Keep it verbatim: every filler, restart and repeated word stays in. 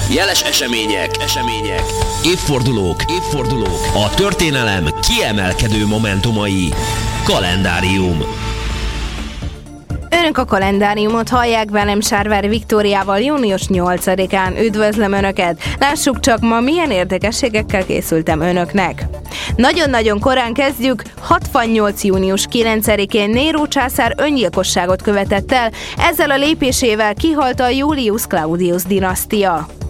Jeles események, események, évfordulók, évfordulók, a történelem kiemelkedő momentumai. Kalendárium. Önök a kalendáriumot hallják, velem Sárvári Viktóriával június nyolcadikán. Üdvözlöm Önöket! Lássuk csak, ma milyen érdekességekkel készültem Önöknek. Nagyon-nagyon korán kezdjük, hatvannyolc június kilencedikén Néró császár öngyilkosságot követett el, ezzel a lépésével kihalt a Julius Claudius dinasztia.